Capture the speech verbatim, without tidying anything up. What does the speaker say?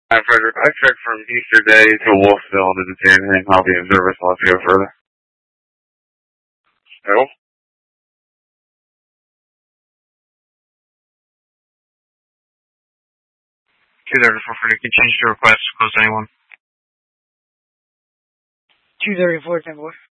Hi, Frederick. I checked from Easter Day to Wolfville. Did it say anything? I'll be in service. Let's go further. Hello? two thirty-four, Frederick. You changed your request. Close anyone. two thirty-four, ten four.